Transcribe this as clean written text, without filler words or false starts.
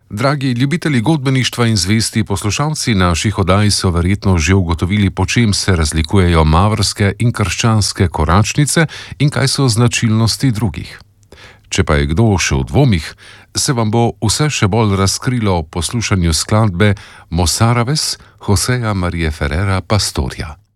Dragi ljubitelji godbeništva in zvesti poslušalci naših oddaj so verjetno že ugotovili, po čem se razlikujejo mavrske in krščanske koračnice in kaj so značilnosti drugih. Če pa je kdo še v dvomih, se vam bo vse še bolj razkrilo ob poslušanju skladbe Mosaraves Joseja Marie Ferrera Pastorja.